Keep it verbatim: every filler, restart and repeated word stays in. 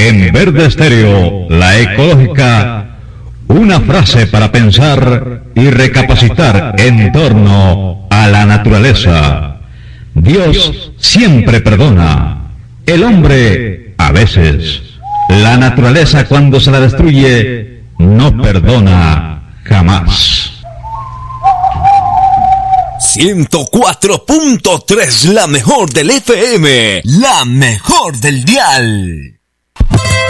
En Verde Estéreo, la ecológica, una frase para pensar y recapacitar en torno a la naturaleza. Dios siempre perdona, el hombre a veces. La naturaleza, cuando se la destruye, no perdona jamás. ciento cuatro punto tres, la mejor del F M, la mejor del dial.